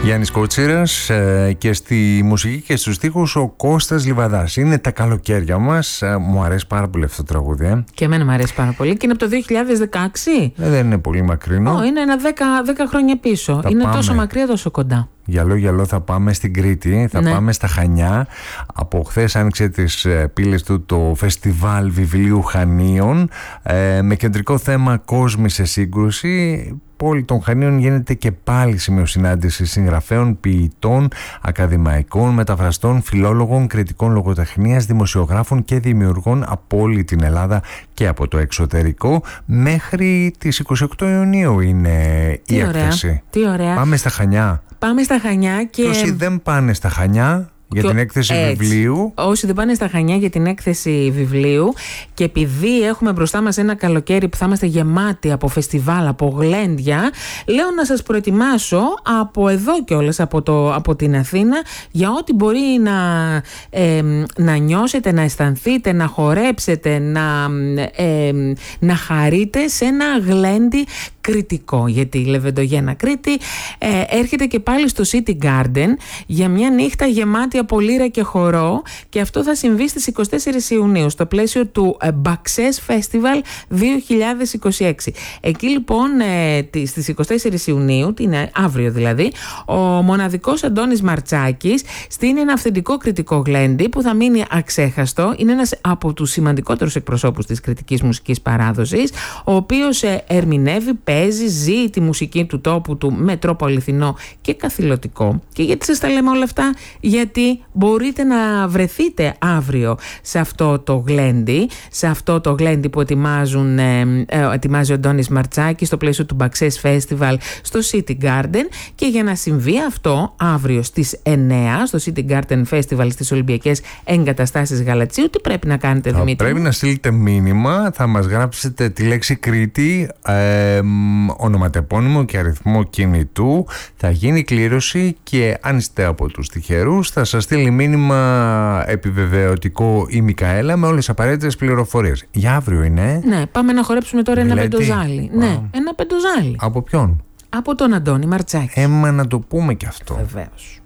Γιάννης Κότσιρας και στη μουσική και στους στίχους ο Κώστας Λιβαδάς. Είναι τα καλοκαίρια μας. Μου αρέσει πάρα πολύ αυτό το τραγούδι. Και εμένα μου αρέσει πάρα πολύ. Και είναι από το 2016. Δεν είναι πολύ μακρινό. Είναι ένα 10 χρόνια πίσω. Είναι τόσο μακριά, τόσο κοντά. Γυαλό θα πάμε στην Κρήτη, θα πάμε στα Χανιά. Από χθες άνοιξε τις πύλες του το φεστιβάλ βιβλίου Χανίων με κεντρικό θέμα «Κόσμοι σε σύγκρουση». Η πόλη των Χανίων γίνεται και πάλι σημείο συνάντησης συγγραφέων, ποιητών, ακαδημαϊκών, μεταφραστών, φιλόλογων, κριτικών λογοτεχνίας, δημοσιογράφων και δημιουργών από όλη την Ελλάδα και από το εξωτερικό. Μέχρι τις 28 Ιουνίου είναι η έκθεση. Τι ωραία. Πάμε στα Χανιά. Πάμε στα Χανιά και... Όσοι δεν πάνε στα Χανιά για την έκθεση βιβλίου. Όσοι δεν πάνε στα Χανιά για την έκθεση βιβλίου, και επειδή έχουμε μπροστά μας ένα καλοκαίρι που θα είμαστε γεμάτοι από φεστιβάλ, από γλέντια, λέω να σας προετοιμάσω από εδώ κιόλας, από την Αθήνα, για ό,τι μπορεί να νιώσετε, να αισθανθείτε, να χορέψετε, να χαρείτε σε ένα γλέντι κριτικό. Γιατί η Λεβεντογένα Κρήτη έρχεται και πάλι στο City Garden για μια νύχτα γεμάτη από λύρα και χορό, και αυτό θα συμβεί στις 24 Ιουνίου στο πλαίσιο του Success Festival 2026. Εκεί λοιπόν στις 24 Ιουνίου, είναι αύριο δηλαδή, ο μοναδικός Αντώνης Μαρτσάκης στείνει ένα αυθεντικό κριτικό γλέντι που θα μείνει αξέχαστο. Είναι ένας από τους σημαντικότερους εκπροσώπους της κριτικής μουσικής παράδοσης, ο οποίος ερμηνεύει, παίζει, ζει τη μουσική του τόπου του με τρόπο αληθινό και καθηλωτικό. Και γιατί σας τα λέμε όλα αυτά? Γιατί μπορείτε να βρεθείτε αύριο σε αυτό το γλέντι, που ετοιμάζει ο Αντώνης Μαρτσάκης στο πλαίσιο του Success Festival στο City Garden. Και για να συμβεί αυτό αύριο στις 9 στο City Garden Festival στις Ολυμπιακές Εγκαταστάσεις Γαλατσίου, τι πρέπει να κάνετε, Δημήτρη? Πρέπει να στείλετε μήνυμα, θα μας γράψετε τη λέξη Κρήτη, ονοματεπώνυμο και αριθμό κινητού. Θα γίνει κλήρωση και αν είστε από τους τυχερούς θα σας στείλει μήνυμα επιβεβαιωτικό η Μικαέλα με όλες τις απαραίτητες πληροφορίες. Για αύριο είναι. Ναι, πάμε να χορέψουμε τώρα ένα πεντοζάλι. Ναι, ένα πεντοζάλι. Από ποιον? Από τον Αντώνη Μαρτσάκη. Να το πούμε κι αυτό. Βεβαίως.